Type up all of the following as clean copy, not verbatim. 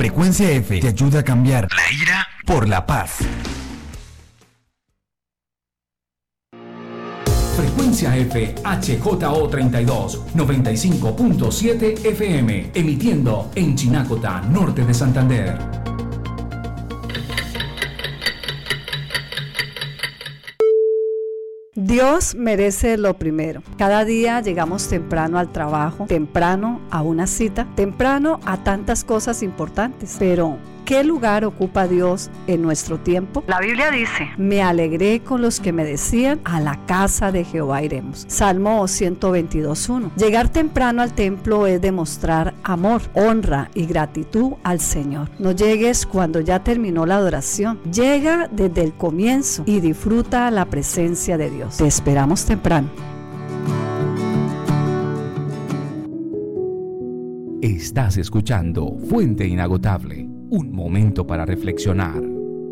Frecuencia F te ayuda a cambiar la ira por la paz. Frecuencia F HJO32 95.7 FM, emitiendo en Chinacota, norte de Santander. Dios merece lo primero. Cada día llegamos temprano al trabajo, temprano a una cita, temprano a tantas cosas importantes, pero ¿qué lugar ocupa Dios en nuestro tiempo? La Biblia dice: me alegré con los que me decían, a la casa de Jehová iremos. Salmo 122:1. Llegar temprano al templo es demostrar amor, honra y gratitud al Señor. No llegues cuando ya terminó la adoración. Llega desde el comienzo y disfruta la presencia de Dios. Te esperamos temprano. Estás escuchando Fuente Inagotable. Un momento para reflexionar.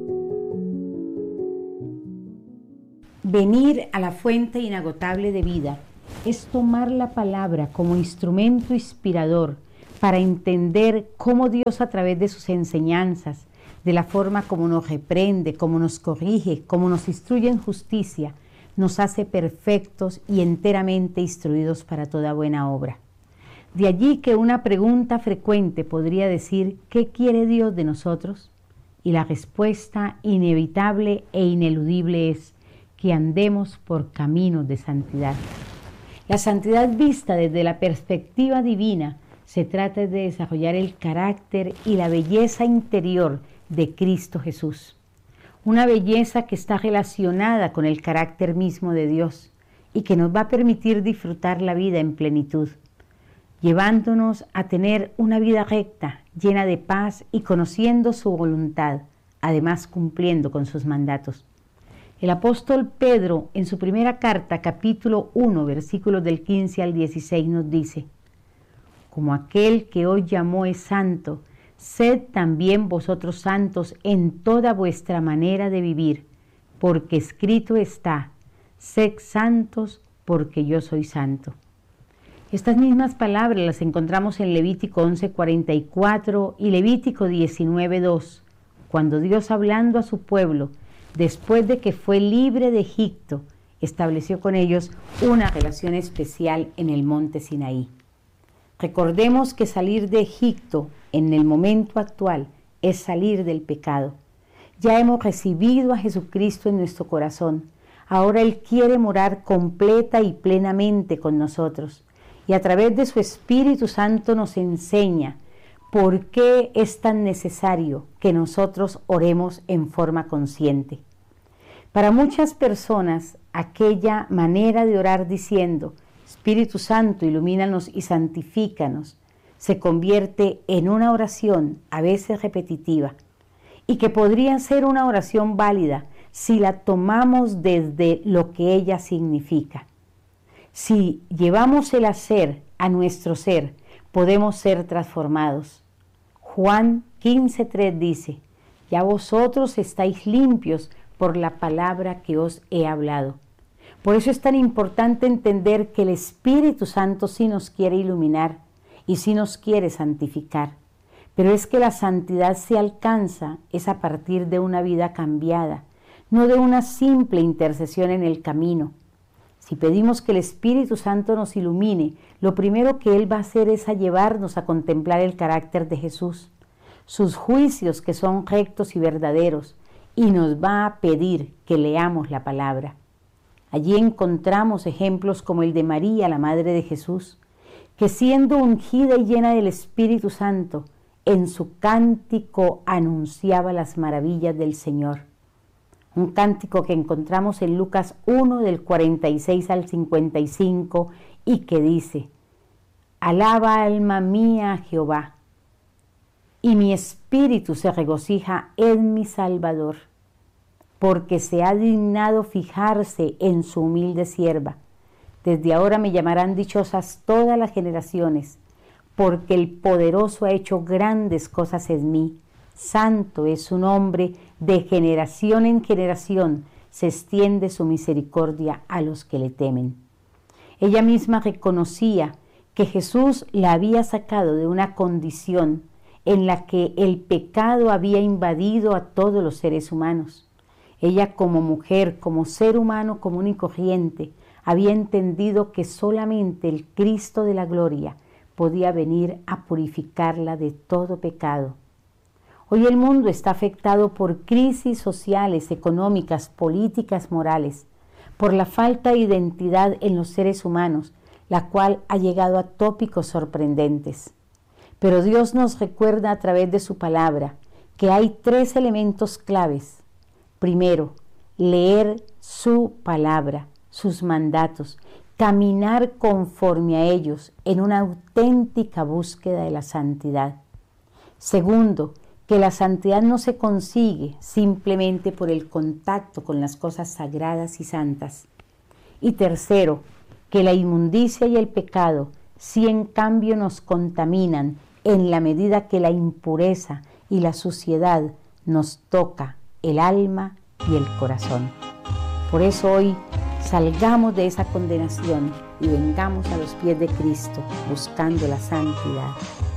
Venir a la fuente inagotable de vida es tomar la palabra como instrumento inspirador para entender cómo Dios, a través de sus enseñanzas, de la forma como nos reprende, como nos corrige, como nos instruye en justicia, nos hace perfectos y enteramente instruidos para toda buena obra. De allí que una pregunta frecuente podría decir: ¿qué quiere Dios de nosotros? Y la respuesta inevitable e ineludible es que andemos por caminos de santidad. La santidad vista desde la perspectiva divina se trata de desarrollar el carácter y la belleza interior de Cristo Jesús. Una belleza que está relacionada con el carácter mismo de Dios y que nos va a permitir disfrutar la vida en plenitud, llevándonos a tener una vida recta, llena de paz y conociendo su voluntad, además cumpliendo con sus mandatos. El apóstol Pedro, en su primera carta, capítulo 1, versículos del 15 al 16, nos dice: como aquel que os llamó es santo, sed también vosotros santos en toda vuestra manera de vivir, porque escrito está: sed santos, porque yo soy santo. Estas mismas palabras las encontramos en Levítico 11:44 y Levítico 19:2, cuando Dios, hablando a su pueblo, después de que fue libre de Egipto, estableció con ellos una relación especial en el monte Sinaí. Recordemos que salir de Egipto en el momento actual es salir del pecado. Ya hemos recibido a Jesucristo en nuestro corazón. Ahora Él quiere morar completa y plenamente con nosotros. Y a través de su Espíritu Santo nos enseña por qué es tan necesario que nosotros oremos en forma consciente. Para muchas personas, aquella manera de orar diciendo: Espíritu Santo, ilumínanos y santifícanos, se convierte en una oración a veces repetitiva y que podría ser una oración válida si la tomamos desde lo que ella significa. Si llevamos el hacer a nuestro ser, podemos ser transformados. Juan 15:3 dice: ya vosotros estáis limpios por la palabra que os he hablado. Por eso es tan importante entender que el Espíritu Santo sí nos quiere iluminar y sí nos quiere santificar. Pero es que la santidad se alcanza es a partir de una vida cambiada, no de una simple intercesión en el camino. Si pedimos que el Espíritu Santo nos ilumine, lo primero que Él va a hacer es a llevarnos a contemplar el carácter de Jesús, sus juicios que son rectos y verdaderos, y nos va a pedir que leamos la palabra. Allí encontramos ejemplos como el de María, la madre de Jesús, que siendo ungida y llena del Espíritu Santo, en su cántico anunciaba las maravillas del Señor. Un cántico que encontramos en Lucas 1, del 46 al 55, y que dice: alaba alma mía a Jehová, y mi espíritu se regocija en mi Salvador, porque se ha dignado fijarse en su humilde sierva. Desde ahora me llamarán dichosas todas las generaciones, porque el poderoso ha hecho grandes cosas en mí. Santo es su nombre, de generación en generación se extiende su misericordia a los que le temen. Ella misma reconocía que Jesús la había sacado de una condición en la que el pecado había invadido a todos los seres humanos. Ella como mujer, como ser humano común y corriente, había entendido que solamente el Cristo de la gloria podía venir a purificarla de todo pecado. Hoy el mundo está afectado por crisis sociales, económicas, políticas, morales, por la falta de identidad en los seres humanos, la cual ha llegado a tópicos sorprendentes. Pero Dios nos recuerda a través de su palabra que hay 3 elementos claves. Primero, leer su palabra, sus mandatos, caminar conforme a ellos en una auténtica búsqueda de la santidad. Segundo, que la santidad no se consigue simplemente por el contacto con las cosas sagradas y santas. Y tercero, que la inmundicia y el pecado sí en cambio nos contaminan en la medida que la impureza y la suciedad nos toca el alma y el corazón. Por eso hoy salgamos de esa condenación y vengamos a los pies de Cristo buscando la santidad.